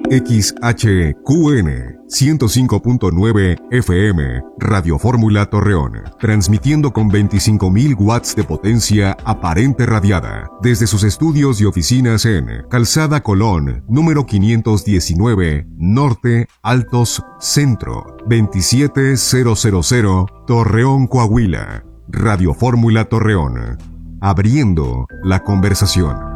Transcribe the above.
XHQN 105.9 FM, Radio Fórmula Torreón, transmitiendo con 25.000 watts de potencia aparente radiada, desde sus estudios y oficinas en Calzada Colón, número 519, Norte, Altos, Centro, 27000, Torreón, Coahuila. Radio Fórmula Torreón, abriendo la conversación.